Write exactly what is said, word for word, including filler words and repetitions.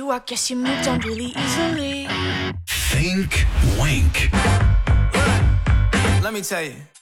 you, I guess you moved on really easily. Think Wink. Let me tell you.